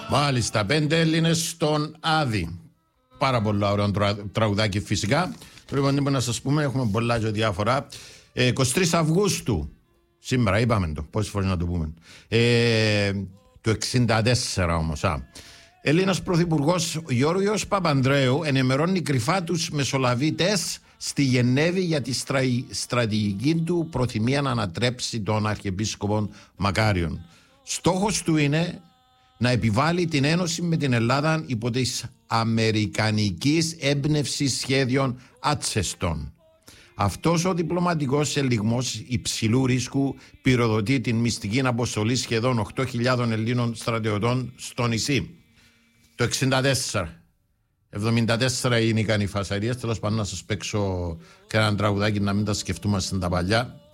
Μάλιστα, 5 Έλληνες στον Άδη. Πάρα πολλά ωραίο τραγουδάκι φυσικά. Λοιπόν, να σας πούμε, έχουμε πολλά και διάφορα. 23 Αυγούστου, σήμερα είπαμε το, πόσες φορές να το πούμε. Το 64 όμως. Έλληνας Πρωθυπουργός Γιώργος Παπανδρέου ενημερώνει κρυφά τους μεσολαβήτες στη Γενέβη για τη στρατηγική του προθυμία να ανατρέψει τον Αρχιεπίσκοπο Μακάριον. Στόχος του είναι να επιβάλλει την ένωση με την Ελλάδα υπό της αμερικανικής έμπνευσης σχέδιων άτσεστων. Αυτός ο διπλωματικός ελιγμός υψηλού ρίσκου πυροδοτεί την μυστική αποστολή σχεδόν 8.000 Ελλήνων στρατιωτών στο νησί. Το 64. 74 είναι οι φασαρίες. Τέλος πάντων να σας παίξω και έναν τραγουδάκι να μην τα σκεφτούμε στην τα παλιά.